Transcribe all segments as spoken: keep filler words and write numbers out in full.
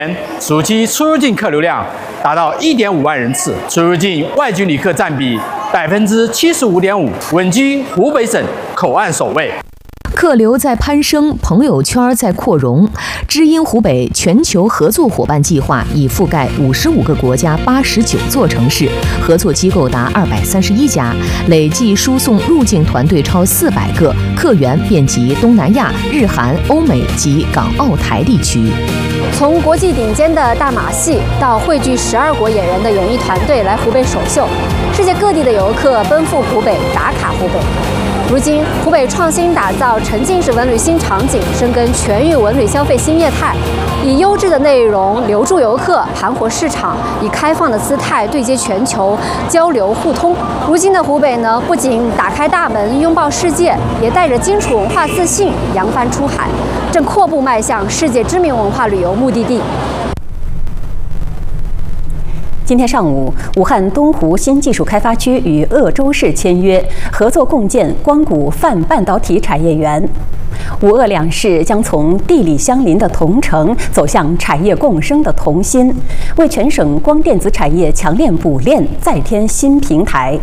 暑期出入境客流量达到一点五万人次，出入境外籍旅客占比百分之七十五点五，稳居湖北省口岸首位。 客流在攀升，朋友圈在扩容。知音湖北全球合作伙伴计划已覆盖五十五个国家、八十九座城市，合作机构达二百三十一家，累计输送入境团队超四百个，客源遍及东南亚、日韩、欧美及港澳台地区。 从国际顶尖的大马戏到汇聚十二国演员的演艺团队来湖北首秀，世界各地的游客奔赴湖北打卡湖北。如今，湖北创新打造沉浸式文旅新场景，深耕全域文旅消费新业态，以优质的内容留住游客，盘活市场，以开放的姿态对接全球，交流互通。如今的湖北呢，不仅打开大门拥抱世界，也带着荆楚文化自信扬帆出海，正阔步迈向世界知名文化旅游目的地。 今天上午，武汉东湖新技术开发区与鄂州市签约，合作共建光谷泛半导体产业园。武鄂两市将从地理相邻的同城走向产业共生的同心，为全省光电子产业强链补链再添新平台。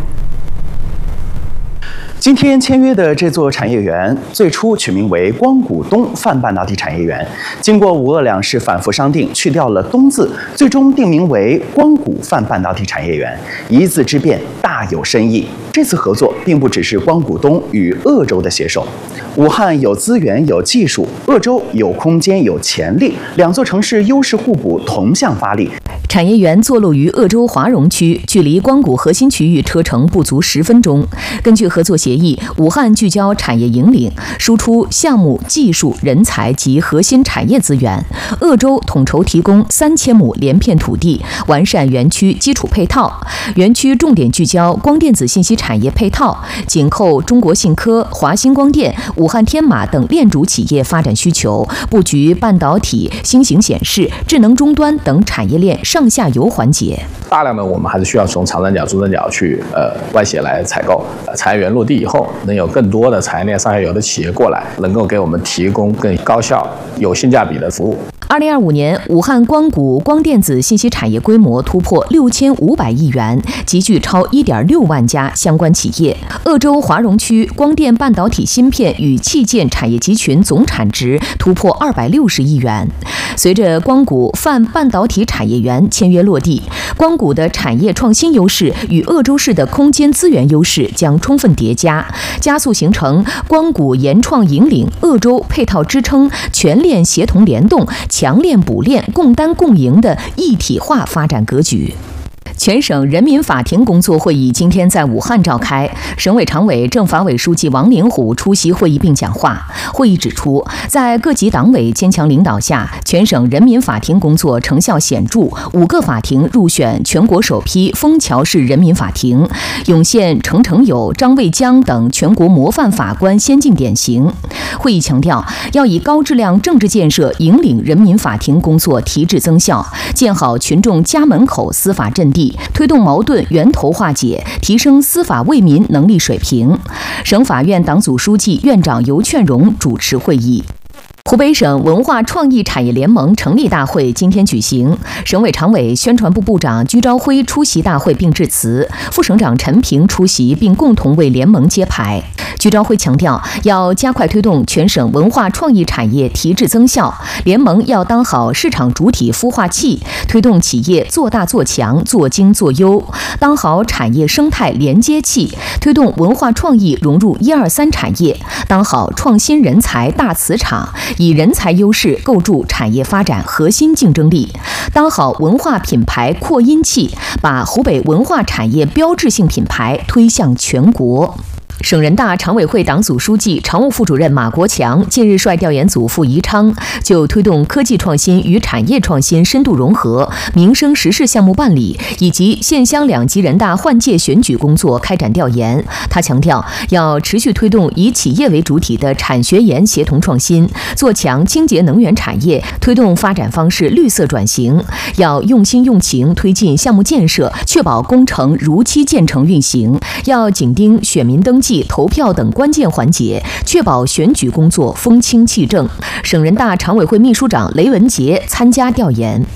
今天签约的这座产业园，最初取名为光谷东泛半导体产业园，经过武鄂两市反复商定，去掉了“东”字，最终定名为光谷泛半导体产业园。一字之变，大有深意。这次合作并不只是光谷东与鄂州的携手，武汉有资源有技术，鄂州有空间有潜力，两座城市优势互补，同向发力。 产业园坐落于鄂州华容区，距离光谷核心区域车程不足十分钟。根据合作协议，武汉聚焦产业引领，输出项目、技术、人才及核心产业资源；鄂州统筹提供三千亩连片土地，完善园区基础配套。园区重点聚焦光电子信息产业配套，紧扣中国信科、华星光电、武汉天马等链主企业发展需求，布局半导体、新型显示、智能终端等产业链上下游环节。 大量的我们还是需要从长三角、珠三角去呃外协来采购。呃、产业园落地以后，能有更多的产业链上下游的企业过来，能够给我们提供更高效、有性价比的服务。 二零二五年，武汉光谷光电子信息产业规模突破六千五百亿元，集聚超一点六万家相关企业。鄂州华容区光电半导体芯片与器件产业集群总产值突破二百六十亿元。随着光谷泛半导体产业园签约落地，光谷的产业创新优势与鄂州市的空间资源优势将充分叠加，加速形成光谷研创引领、鄂州配套支撑、全链协同联动、强链补链、共担共赢的一体化发展格局。全省人民法庭工作会议今天在武汉召开，省委常委、政法委书记王灵虎出席会议并讲话。会议指出，在各级党委坚强领导下，全省人民法庭工作成效显著，五个法庭入选全国首批枫桥市人民法庭，涌现程成友、张卫江等全国模范法官先进典型。会议强调，要以高质量政治建设引领人民法庭工作提质增效，建好群众家门口司法阵地，推动矛盾源头化解，提升司法为民能力水平。省法院党组书记、院长尤劝荣主持会议。湖北省文化创意产业联盟成立大会今天举行，省委常委、宣传部部长居昭辉出席大会并致辞，副省长陈平出席并共同为联盟揭牌。居昭辉强调，要加快推动全省文化创意产业提质增效，联盟要当好市场主体孵化器，推动企业做大做强、做精做优，当好产业生态连接器，推动文化创意融入一二三产业，当好创新人才大磁场，以人才优势构筑产业发展核心竞争力，当好文化品牌扩音器，把湖北文化产业标志性品牌推向全国。省人大常委会党组书记、常务副主任马国强近日率调研组傅宜昌就推动科技创新与产业创新深度融合、民生实事项目办理以及县乡两级人大换届选举工作开展调研。他强调，要持续推动以企业为主体的产学研协同创新，做强清洁能源产业，推动发展方式绿色转型。要用心用情推进项目建设，确保工程如期建成运行。要紧盯选民登记、投票等关键环节，确保选举工作风清气正。省人大常委会秘书长雷文杰参加调研。